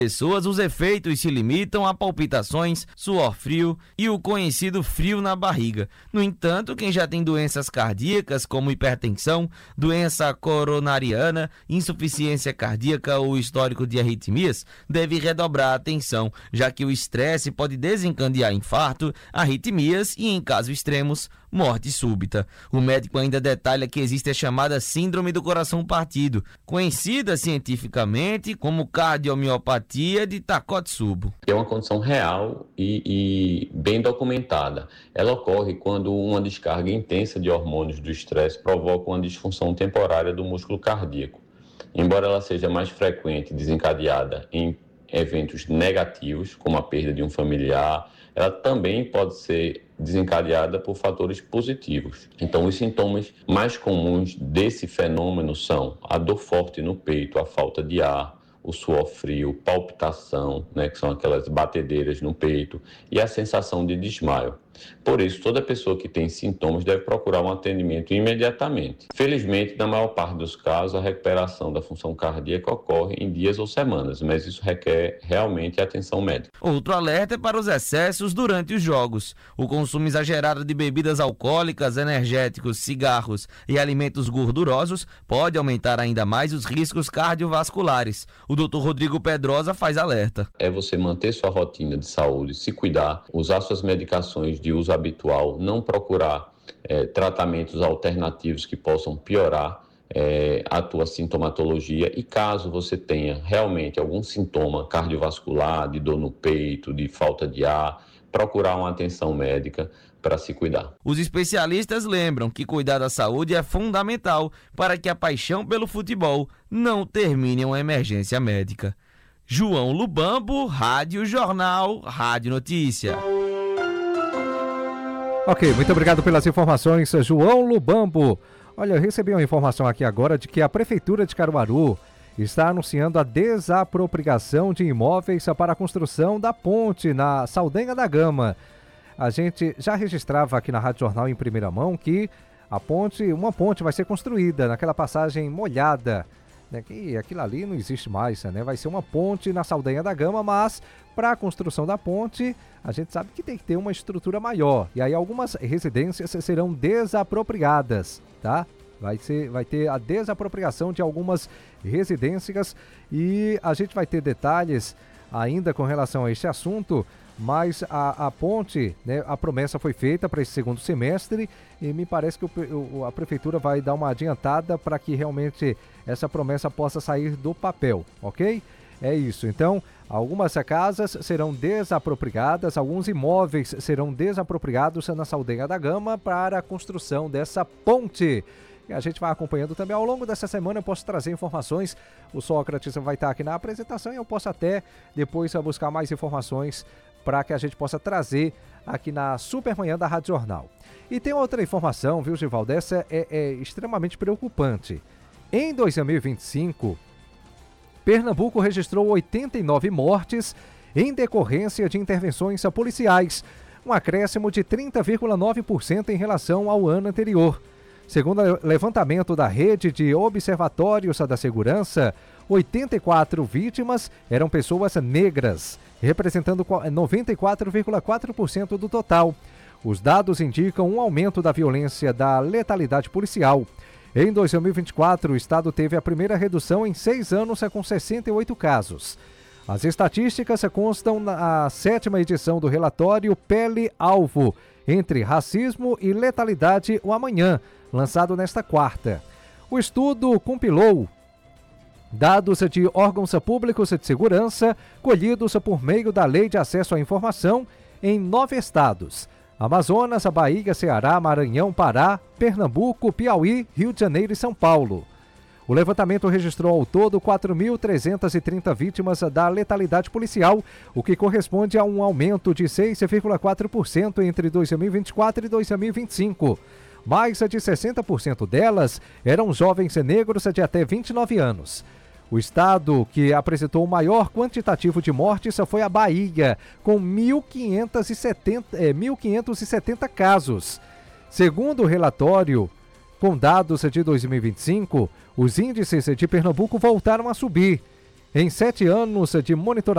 pessoas, os efeitos se limitam a palpitações, suor frio e o conhecido frio na barriga. No entanto, quem já tem doenças cardíacas como hipertensão, doença coronariana, insuficiência cardíaca ou histórico de arritmias, deve redobrar a atenção, já que o estresse pode desencadear infarto, arritmias e, em casos extremos, morte súbita. O médico ainda detalha que existe a chamada síndrome do coração partido, conhecida cientificamente como cardiomiopatia de Takotsubo. É uma condição real e bem documentada. Ela ocorre quando uma descarga intensa de hormônios do estresse provoca uma disfunção temporária do músculo cardíaco. Embora ela seja mais frequente desencadeada em eventos negativos, como a perda de um familiar, ela também pode ser desencadeada por fatores positivos. Então, os sintomas mais comuns desse fenômeno são a dor forte no peito, a falta de ar, o suor frio, palpitação, que são aquelas batedeiras no peito, e a sensação de desmaio. Por isso, toda pessoa que tem sintomas deve procurar um atendimento imediatamente. Felizmente, na maior parte dos casos, a recuperação da função cardíaca ocorre em dias ou semanas, mas isso requer realmente atenção médica. Outro alerta é para os excessos durante os jogos. O consumo exagerado de bebidas alcoólicas, energéticos, cigarros e alimentos gordurosos pode aumentar ainda mais os riscos cardiovasculares. O Dr. Rodrigo Pedrosa faz alerta. É você manter sua rotina de saúde, se cuidar, usar suas medicações de uso habitual, não procurar tratamentos alternativos que possam piorar a tua sintomatologia, e caso você tenha realmente algum sintoma cardiovascular, de dor no peito, de falta de ar, procurar uma atenção médica para se cuidar. Os especialistas lembram que cuidar da saúde é fundamental para que a paixão pelo futebol não termine em uma emergência médica. João Lubambo, Rádio Jornal, Rádio Notícia. Ok, muito obrigado pelas informações, João Lubambo. Olha, eu recebi uma informação aqui agora de que a Prefeitura de Caruaru está anunciando a desapropriação de imóveis para a construção da ponte na Saldanha da Gama. A gente já registrava aqui na Rádio Jornal em primeira mão que uma ponte vai ser construída naquela passagem molhada, que aquilo ali não existe mais, vai ser uma ponte na Saldanha da Gama, mas para a construção da ponte a gente sabe que tem que ter uma estrutura maior, e aí algumas residências serão desapropriadas, tá? Vai ter a desapropriação de algumas residências, e a gente vai ter detalhes ainda com relação a este assunto, mas a ponte, a promessa foi feita para esse segundo semestre, e me parece que a Prefeitura vai dar uma adiantada para que realmente essa promessa possa sair do papel, ok? É isso, então, algumas casas serão desapropriadas, alguns imóveis serão desapropriados na Saldanha da Gama para a construção dessa ponte. E a gente vai acompanhando também ao longo dessa semana. Eu posso trazer informações, o Sócrates vai estar aqui na apresentação, e eu posso até depois buscar mais informações para que a gente possa trazer aqui na Supermanhã da Rádio Jornal. E tem outra informação, viu, Givaldo? Essa é extremamente preocupante. Em 2025, Pernambuco registrou 89 mortes em decorrência de intervenções policiais, um acréscimo de 30,9% em relação ao ano anterior. Segundo o levantamento da Rede de Observatórios da Segurança, 84 vítimas eram pessoas negras, representando 94,4% do total. Os dados indicam um aumento da violência da letalidade policial. Em 2024, o estado teve a primeira redução em 6 anos, com 68 casos. As estatísticas constam na 7ª edição do relatório Pele-Alvo, entre racismo e letalidade, o amanhã, lançado nesta quarta. O estudo compilou dados de órgãos públicos de segurança colhidos por meio da Lei de Acesso à Informação em 9 estados: Amazonas, Bahia, Ceará, Maranhão, Pará, Pernambuco, Piauí, Rio de Janeiro e São Paulo. O levantamento registrou ao todo 4.330 vítimas da letalidade policial, o que corresponde a um aumento de 6,4% entre 2024 e 2025. Mais de 60% delas eram jovens negros de até 29 anos. O estado que apresentou o maior quantitativo de mortes foi a Bahia, com 1.570 casos. Segundo o relatório, com dados de 2025, os índices de Pernambuco voltaram a subir. Em 7 anos de monitoramento